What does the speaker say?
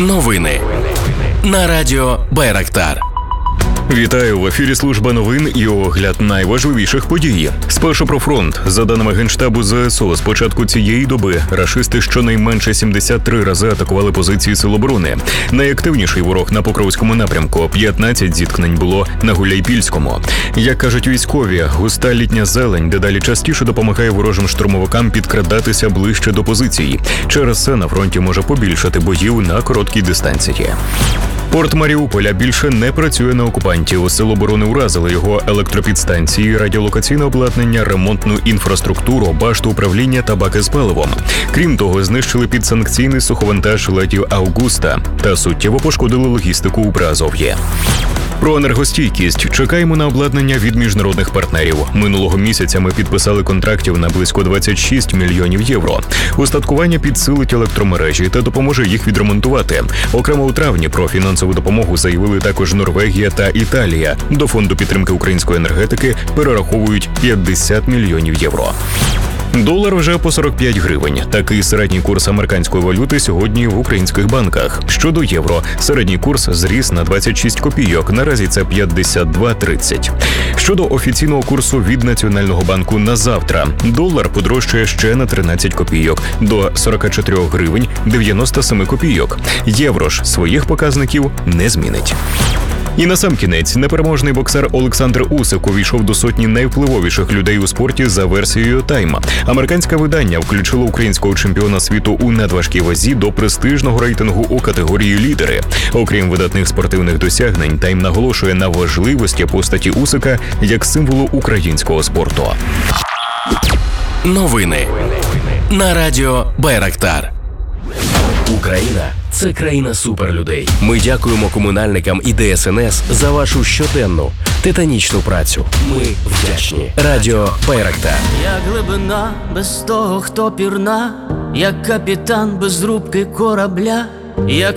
Новини на радіо Байрактар. Вітаю, в ефірі служба новин і огляд найважливіших подій. Спершу про фронт. За даними Генштабу ЗСУ, з початку цієї доби рашисти щонайменше 73 рази атакували позиції Сил оборони. Найактивніший ворог на Покровському напрямку. 15 зіткнень було на Гуляйпільському. Як кажуть військові, густа літня зелень дедалі частіше допомагає ворожим штурмовикам підкрадатися ближче до позицій. Через це на фронті може побільшати боїв на короткій дистанції. Порт Маріуполя більше не працює на окупантів. Сил оборони уразили його електропідстанції, радіолокаційне обладнання, ремонтну інфраструктуру, башту управління та баки з паливом. Крім того, знищили підсанкційний суховантаж летів «Августа» та суттєво пошкодили логістику у Приазов'ї. Про енергостійкість. Чекаємо на обладнання від міжнародних партнерів. Минулого місяця ми підписали контрактів на близько 26 мільйонів євро. Устаткування підсилить електромережі та допоможе їх відремонтувати. Окремо у травні про фінансову допомогу заявили також Норвегія та Італія. До фонду підтримки української енергетики перераховують 50 мільйонів євро. Долар вже по 45 гривень. Такий середній курс американської валюти сьогодні в українських банках. Щодо євро, середній курс зріс на 26 копійок, наразі це 52.30. Щодо офіційного курсу від Національного банку на завтра, долар подорожчає ще на 13 копійок, до 44 гривень 97 копійок. Євро ж своїх показників не змінить. І насамкінець, непереможний боксер Олександр Усик увійшов до сотні найвпливовіших людей у спорті за версією Time. Американське видання включило українського чемпіона світу у надважкій вазі до престижного рейтингу у категорії лідери. Окрім видатних спортивних досягнень, Time наголошує на важливості постаті Усика як символу українського спорту. Новини на радіо Байрактар. Україна – це країна суперлюдей. Ми дякуємо комунальникам і ДСНС за вашу щоденну, титанічну працю. Ми вдячні. Радіо Байрактар. Як глибина без того, хто пірна, як капітан без рубки корабля, як